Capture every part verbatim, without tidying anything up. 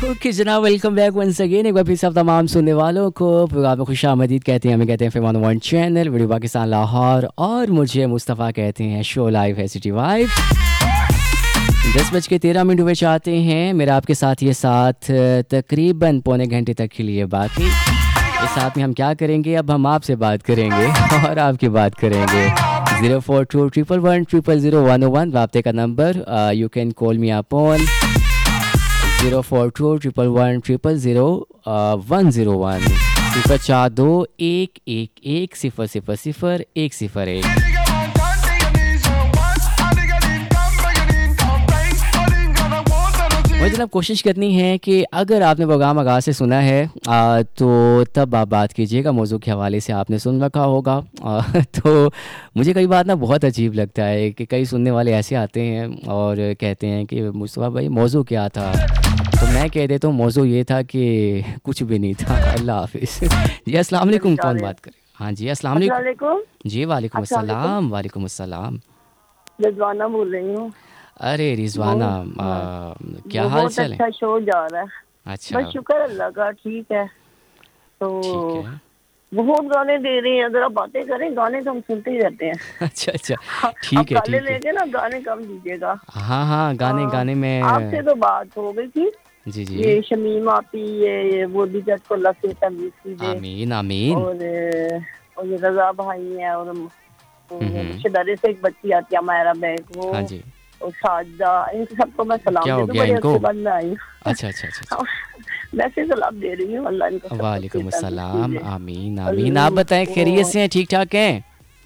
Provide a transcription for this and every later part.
Okay जनाब, welcome back once again. एक बार फिर सब तमाम सुनने वालों को प्रोग्राम में खुश आमदीद कहते हैं। हमें कहते हैं फिर one channel video Pakistan Lahore, और मुझे मुस्तफ़ा कहते हैं शो लाइव है सिटी वाइब। दस बज के तेरह मिनट हुए चाहते हैं मेरा आपके साथ ये साथ तकरीबन पौने घंटे तक के लिए बाकी। इस साथ में हम क्या करेंगे, अब हम आपसे बात करेंगे और आपकी बात करेंगे। Zero four to triple one triple zero one one राब्ते का number. You can call me upon zero four to triple one triple zero one zero one. सिफर चार दो एक एक एक सिफर सिफर सिफर एक सिफर एक। और जनाब कोशिश करनी है कि अगर आपने प्रोग्राम आगाज़ से सुना है आ, तो तब आप बात कीजिएगा। मौजू के हवाले से आपने सुन रखा होगा। आ, तो मुझे कई बात ना बहुत अजीब लगता है कि कई सुनने वाले ऐसे आते हैं और कहते हैं कि मुस्तफ़ा भाई मौजू क्या था, तो मैं कह देता हूँ मौजू ये था कि कुछ भी नहीं था। अल्लाह हाफिज़। जी अस्सलाम वालेकुम, कौन बात करे? हाँ जी अस्सलाम वालेकुम। जी वालेकुम अस्सलाम। वालेकुम अस्सलाम। रिजवाना बोल रही हूँ। अरे रिजवाना, हाँ, क्या हाल चाल है? अच्छा शो जा रहा है। अच्छा, बस शुक्र अल्लाह का, ठीक है। तो ठीक है। बहुत गाने दे रही हैं, जरा बातें करें। गाने तो हम सुनते ही रहते हैं। अच्छा अच्छा, अब ठीक है काले ठीक है। लेके ना गाने कम दीजिएगा। हाँ हाँ, गाने गाने में आपसे तो बात हो गई थी। जी जी। ये शमीम आपी, ये वो भी जज को अल्लाह से तमीज़ कीजिए। आमीन आमीन। और और ये रजा भाई हैं, और हम्म, शदारे से एक बच्ची आती है मायरा बैग, वो हाँ जी। और साजा, इन सबको मैं सलाम क्या दे हो दूं। गया बड़े इनको? अच्छे बंद में आई हूँ। अच्छा अच्छा अच्छा अच्छा। वैसे सलाम दे रही हूँ। अल्लाह इनको सबको वालेकुम सेहत अस्सलाम। दीजिए। आमीन और आमीन। आप बताएं, खैरियत वो से हैं, ठीक ठाक हैं?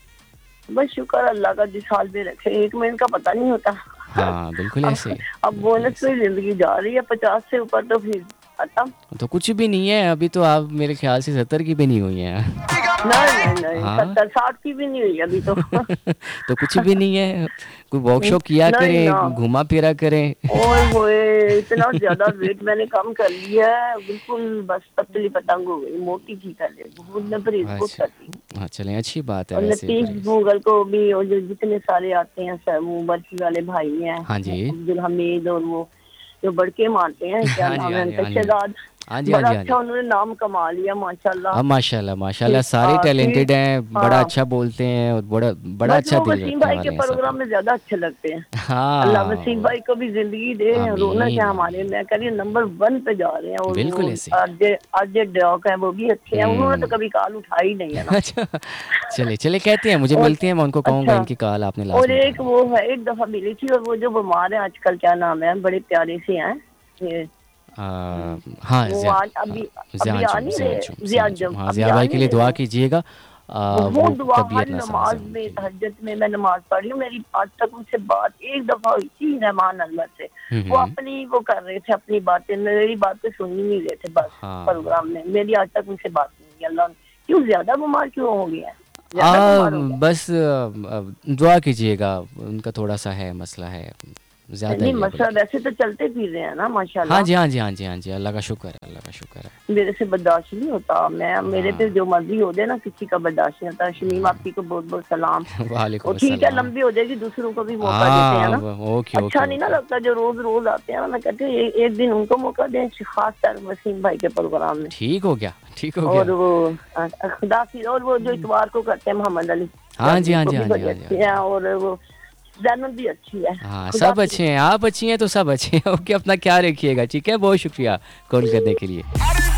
बस शुक्र अल्लाह का, जिस हाल में रखे। एक मिनट का पता नहीं होता। हाँ बिल्कुल अब ऐसे, अब बिल्कुल बोनस ऐसे। पे जिंदगी जा रही है, पचास से ऊपर तो फिर खत्म। तो कुछ भी नहीं है अभी तो, आप मेरे ख्याल से सत्तर की भी नहीं हुई हैं। नहीं नहीं नहीं, हाँ। सत्तर साठ की भी नहीं हुई अभी तो। तो कुछ भी नहीं है, कोई वॉकशॉप किया नहीं ना, करें, घुमा फिरा करें। ओए होए, इतना ज्यादा वेट मैंने कम कर लिया है, बिल्कुल बस पतली पतंग हो गई, मोटी की पहले बहुत, मैं परहेज बहुत अच्छा, करती हूँ। हाँ चलें, अच्छी बात है और वैसे लतीफ परहेज। भूगल को भी, और जो जितने सारे आते हैं सब, वो बर्फी वाले भाई हैं, हाँ जी। अब्दुल हमीद, और वो जो बड़के मारते हैं, क्या हाँ जी नाम है हाँ जी उनका, हाँ जी शहजाद। हाँ जी हाँ बड़ा जी हाँ अच्छा जी। उन्होंने नाम कमा लिया माशाल्लाह। अब माशाल्लाह माशाल्लाह, फिर सारे आ, फिर टैलेंटेड हैं, बड़ा हाँ, अच्छा बोलते हैं और बड़ा बड़ा बस अच्छा वो दिल वसीम रखने भाई के वाले हैं सब प्रोग्राम लोग। में ज्यादा अच्छे लगते हैं। अल्लाह वसीम हाँ, भाई को भी जिंदगी दे, रौनक है आमीन हमारे। आमीन। मैं कह रही हूँ नंबर वन पे जा रहे हैं। और बिल्कुल वो ऐसे। अजय अजय डॉक है, वो भी अच्छे हैं। उन्होंने तो हम्म। कभी कॉल उठाई ही नहीं है ना। अच्छा, चले चले, कहते हैं मुझे और मिलते हैं, मैं उनको कहूँगा अच्छा, इनकी कॉल आपने और लाजमी एक उठानी। वो है, एक दफा मिली थी, और वो जो बीमार है आजकल, क्या नाम है, बड़े प्यारे से हैं ये, आ, हाँ वो ज़िया, आज हाँ अभी अभी आ ज़ियाजुम नहीं रहे, ज़ियाजुम ज़ियाजुम, जियाजम हाँ अभी ज़िया आ भाई के नहीं लिए रहे दुआ वो। कीजिएगा। आ, बहुत वो दुआ, हर तबीयत नासाज नमाज है में, उनकी। तहज्जुद में मैं नमाज पढ़ी हूँ। मेरी आज तक उनसे बात एक दफा हुई थी, रहमान अनवर से। हम्म वो हम्म, अपनी वो कर रहे थे, अपनी बातें, मेरी बातें सुन ही नहीं रहे थे बस। हाँ। प्रोग्राम में मेरी आज तक उनसे बात नहीं हुई। अल्लाह, क्यों ज्यादा बीमार क्यों हो गया है? ज्यादा आ, बीमार हो गया? बस आ, आ, दुआ कीजिएगा, उनका थोड़ा सा है मसला है, ज़्यादा नहीं ही है मसला, बल्कि। वैसे तो चलते फिर रहे हैं ना हाँ माशाल्लाह। जी हाँ जी हाँ जी हाँ जी, अल्लाह का शुक्र है, अल्लाह का शुक्र है। मेरे से बर्दाश्त नहीं होता। मैं, मेरे पे हाँ। जो मर्जी हो जाए ना, किसी का बर्दाश्त नहीं होता। शमीम आपकी को बहुत बहुत सलाम। वालेकुम और ठीक है, अस्सलाम। लंबी हो जाएगी, दूसरों को भी मौका देते हैं हाँ ना। ओके ओके अच्छा नहीं ना ओके। लगता जो रोज रोज आते हैं ना। मैं कहती हूँ ए- एक दिन उनको मौका दें, खास कर वसीम भाई के प्रोग्राम में। ठीक हो गया, ठीक हो और गया। वो अ, खुदा की, और वो जो इतवार को करते हैं मोहम्मद अली हाँ जी जामी, हाँ वो जी भी हाँ जी बड़ी हाँ जी हाँ अच्छी है। जी। और वो जैनब भी अच्छी है। हाँ खुदा सब की। अच्छे हैं, आप अच्छी हैं तो सब अच्छे हैं। ओके, अपना ख्याल रखिएगा, ठीक है, बहुत शुक्रिया कॉल करने के लिए।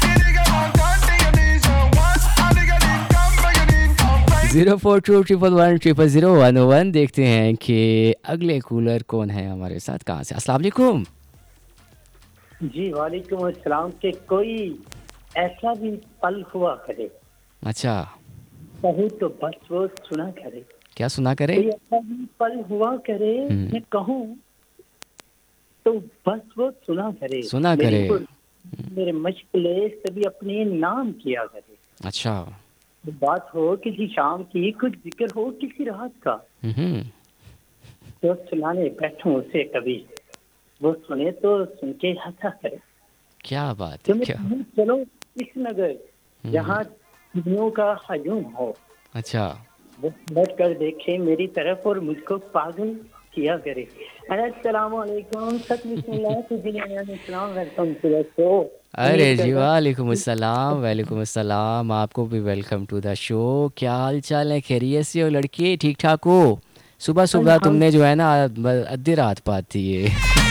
Zero four to triple one triple zero one one. देखते हैं कि अगले कूलर कौन है हमारे साथ, कहाँ से? अस्सलाम वालेकुम। जी वालेकुम अस्सलाम। के कोई ऐसा भी पल हुआ करे, अच्छा, कहूँ तो बस वो सुना करे। क्या सुना करे? कोई ऐसा भी पल हुआ करे, हम्म, मैं कहूँ तो बस वो सुना करे। सुना मेरी करे। को मेरे मशगले सभी अपने नाम किया करे। अच्छा। बात हो किसी शाम की, कुछ जिक्र हो किसी रात का, हम्म, तो सुनाने बैठूं उसे कभी, वो सुने तो सुन के हंसा करे। क्या बात तो है, मैं क्या? कहूँ चलो इस नगर जहाँ दुनिया का हजूम हो, अच्छा। वो बैठ कर देखे मेरी तरफ और मुझको पागल किया करे। अस्सलाम वालेकुम, सत बिस्मिल्लाह, सलाम वेलकम टू द शो। अरे जी वालेकुम अस्सलाम, वेलकुम अस्सलाम, आपको भी वेलकम टू द शो। क्या हाल चाल है, खैरियत से हो लड़के, ठीक ठाक हो? सुबह सुबह तुमने जो है ना अद्धी रात पाती है।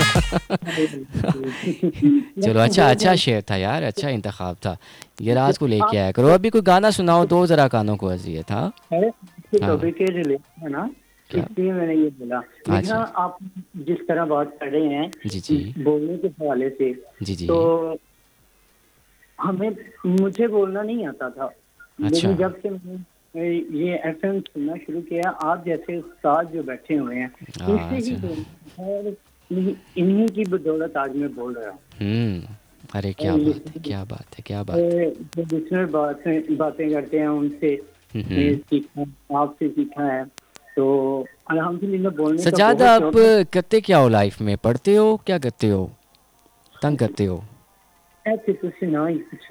चलो अच्छा अच्छा शेर था यार, अच्छा इंतखाब था, ये रात को लेके आया करो। अभी कोई गाना सुनाओ तो ज़रा कानों को अजियत। हाँ टॉपिक के रिलेटेड है ना, इसलिए मैंने ये बोला। देखना आप जिस तरह बात कर रहे हैं जी जी बोलने के हवाले से, जी जी, तो हमें मुझे बोलना नहीं आता था। अच्छा। लेकिन जब से मैंने ये एफएम सुनना शुरू किया, आप जैसे उस्ताद जो बैठे हुए हैं इससे ही बोलना, और इन्हीं की बदौलत आज मैं बोल रहा हूँ। हम्म, अरे क्या बात है, क्या बात है, क्या बात है। जो लिसनर बातें बातें करते हैं उनसे सीखा, आपसे सीखा है, तो अल्हम्दुलिल्लाह बोलने का। सजाद आप करते क्या हो लाइफ में, पढ़ते हो, क्या करते हो, तंग करते हो? ऐसे कुछ ना ही कुछ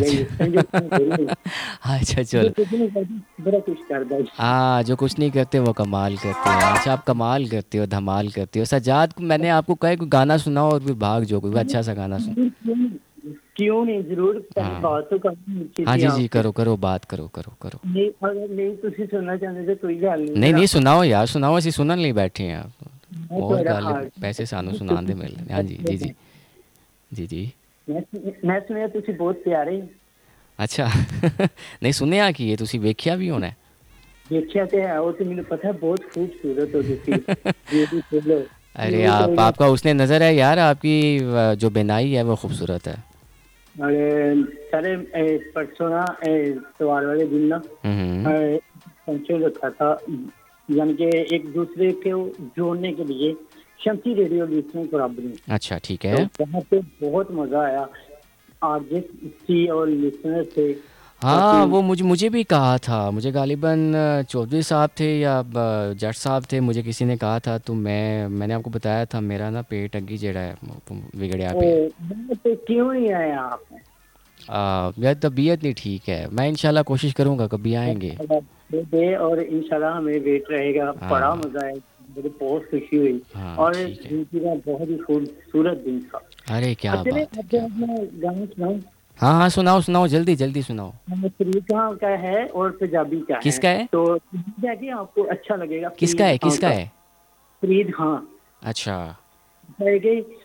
अच्छा चलो, बड़ा कुछ करता है। हाँ जो कुछ नहीं करते वो कमाल करते हैं। अच्छा आप कमाल करते हो, धमाल करते हो। सजाद मैंने आपको कहा कोई गाना सुनाओ और फिर भाग जो, कोई अच्छा सा गाना सुन। क्यों नहीं, जरूर हाँ बात तो करनी। हाँ जी जी, करो करो बात, करो करो करो। नहीं अगर नहीं तुसी सुनना चाहते तो कोई गल नहीं। नहीं नहीं सुनाओ यार, सुनाओ, ਅਸੀਂ सुनन ਲਈ बैठे हैं आप, और गल हाँ, पैसे सानू सुनान दे मिल। हाँ जी जी जी जी जी। मैं सुनिया तुसी बहुत प्यारे। अच्छा नहीं सुनिया कि ये तुसी वेख्या भी होना है। देखिया तो है, वो तो मुझे पता है बहुत खूबसूरत हो तुसी। अरे आप, आपका उसने नज़र है यार, आपकी जो बिनाई है वो खूबसूरत है। अरे सारे परसों ना त्योहार वाले दिन ना फंक्शन रखा था, यानी कि एक दूसरे को जोड़ने के लिए शमसी रेडियो लिसनिंग बराबरी। अच्छा ठीक है, तो वहाँ पे बहुत मजा आया, आरजे और लिसनर थे। हाँ वो मुझे मुझे भी कहा था, मुझे गालिबन चौधरी साहब थे या जट साहब थे, मुझे किसी ने कहा था, तो मैं मैंने आपको बताया था मेरा ना पेट अग्गी जेड़ा है बिगड़िया पे। तो क्यों नहीं आया आप? यार तबीयत नहीं ठीक है, मैं इंशाल्लाह कोशिश करूंगा कभी आएंगे। दे और इंशाल्लाह हमें वेट रहेगा। बड़ा मजा आया, मुझे बहुत खुशी हुई। हाँ, और जिंदगी का बहुत ही खूबसूरत दिन था। अरे क्या बात है, क्या गाना सुनाऊं? हाँ हाँ सुनाओ सुनाओ, जल्दी जल्दी सुनाओ। फरीद खान का है और पंजाबी का है। किसका है? तो कि आपको अच्छा लगेगा। किसका है, किसका है? फरीद खान। अच्छा